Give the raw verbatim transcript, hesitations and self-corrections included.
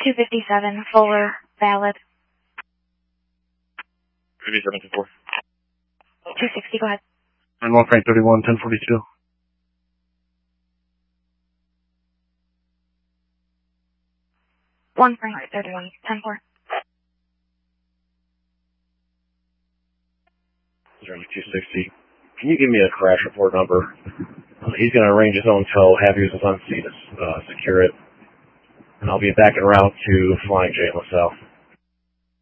two fifty-seven, Fuller, valid. fifty-seven to four. two sixty, go ahead. And one Frank thirty-one, ten forty-two. one Frank thirty-one, ten four. Jeremy two sixty. Can you give me a crash report number? Uh, he's going to arrange his own tow, have users on scene to uh, secure it. And I'll be back en route to Flying J in LaSalle.